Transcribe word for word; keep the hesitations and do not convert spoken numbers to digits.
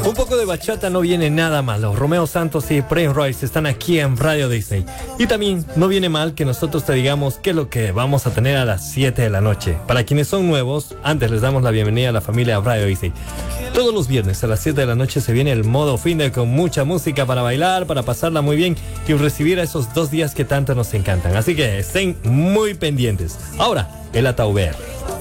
Un poco de bachata no viene nada malo. Romeo Santos y Prince Royce están aquí en Radio Disney. Y también no viene mal que nosotros te digamos qué es lo que vamos a tener a las siete de la noche. Para quienes son nuevos, antes les damos la bienvenida a la familia Radio Disney. Todos los viernes a las siete de la noche se viene el modo finde con mucha música para bailar, para pasarla muy bien y recibir a esos dos días que tanto nos encantan. Así que estén muy pendientes. Ahora, el Atauber.